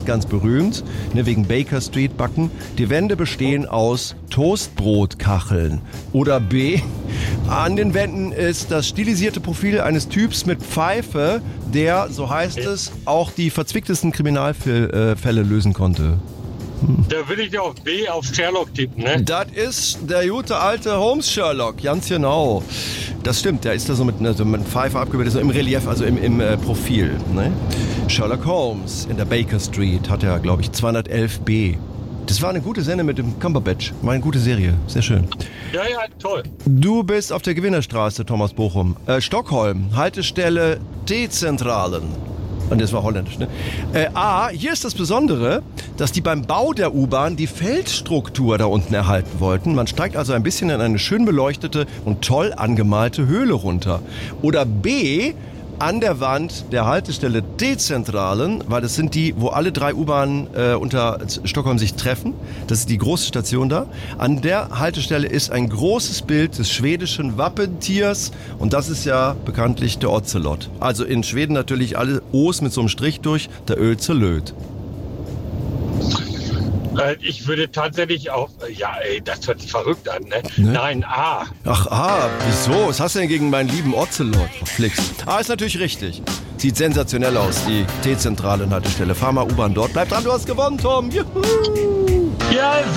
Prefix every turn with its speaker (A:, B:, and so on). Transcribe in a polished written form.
A: ganz berühmt, ne, wegen Baker Street Backen. Die Wände bestehen aus Toastbrotkacheln. Oder B, an den Wänden ist das stilisierte Profil eines Typs mit Pfeife, der, so heißt es, auch die verzwicktesten Kriminalfälle lösen konnte.
B: Da will ich auf B, auf Sherlock tippen, ne?
A: Das ist der gute alte Holmes Sherlock, ganz genau. Das stimmt, der ist da so mit Pfeife abgebildet, so im Relief, also im Profil. Ne? Sherlock Holmes in der Baker Street hat er, glaube ich, 211b. Das war eine gute Sendung mit dem Cumberbatch. War eine gute Serie, sehr schön.
B: Ja, toll.
A: Du bist auf der Gewinnerstraße, Thomas Bochum. Stockholm, Haltestelle T-Zentralen. Und das war holländisch, ne? A, hier ist das Besondere, dass die beim Bau der U-Bahn die Felsstruktur da unten erhalten wollten. Man steigt also ein bisschen in eine schön beleuchtete und toll angemalte Höhle runter. Oder B, an der Wand der Haltestelle D-Zentralen, weil das sind die, wo alle 3 U-Bahnen unter Stockholm sich treffen. Das ist die große Station da. An der Haltestelle ist ein großes Bild des schwedischen Wappentiers und das ist ja bekanntlich der Ocelot. Also in Schweden natürlich alle O's mit so einem Strich durch, der Ölzelöd.
B: Ich würde tatsächlich auf... das hört sich verrückt an, ne? Nein, A.
A: Ach, A, wieso? Was hast du denn gegen meinen lieben Ocelot? Flix. A ist natürlich richtig. Sieht sensationell aus, die T-Zentrale Haltestelle. Fahr mal U-Bahn dort. Bleib dran, du hast gewonnen, Tom. Juhu!
B: Ja,